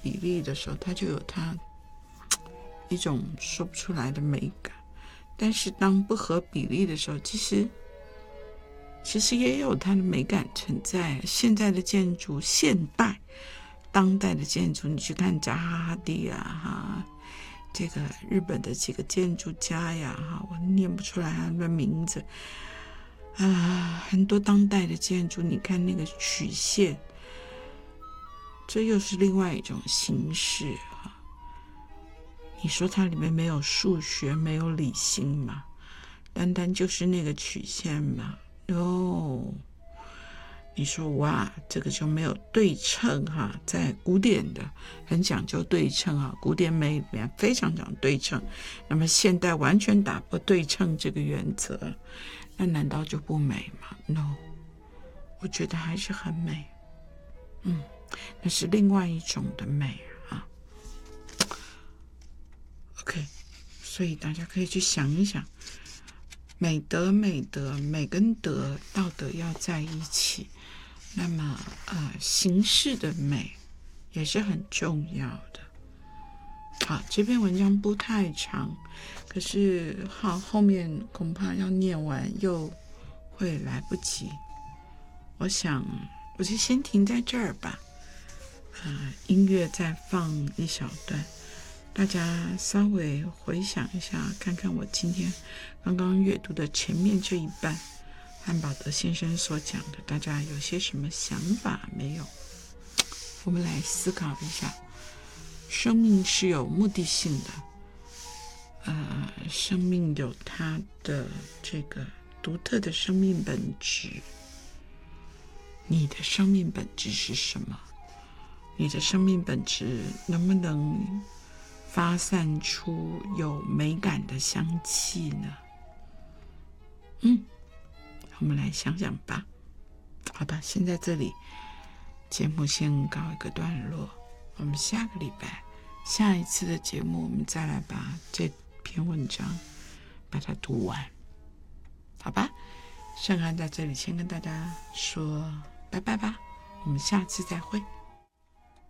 比例的时候，它就有它一种说不出来的美感。但是当不合比例的时候，其实也有它的美感存在。现在的建筑，现代当代的建筑，你去看扎哈蒂啊，这个日本的几个建筑家呀，我念不出来他们的名字啊。很多当代的建筑，你看那个曲线，这又是另外一种形式啊。你说它里面没有数学，没有理性吗？单单就是那个曲线吗？ No。 你说哇，这个就没有对称哈，在古典的很讲究对称啊，古典美里面非常讲对称。那么现代完全打破对称这个原则，那难道就不美吗？ No， 我觉得还是很美。那是另外一种的美啊。OK， 所以大家可以去想一想，美德美跟德道德要在一起。那么形式的美也是很重要的。好，这篇文章不太长，可是后面恐怕要念完又会来不及。我想我就先停在这儿吧。音乐再放一小段，大家稍微回想一下，看看我今天刚刚阅读的前面这一半，汉堡德先生所讲的，大家有些什么想法没有？我们来思考一下。生命是有目的性的，生命有它的这个独特的生命本质。你的生命本质是什么？你的生命本质能不能发散出有美感的香气呢？我们来想想吧。好吧，现在这里节目先告一个段落，我们下个礼拜下一次的节目，我们再来把这篇文章把它读完，好吧？盛安在这里先跟大家说拜拜吧，我们下次再会。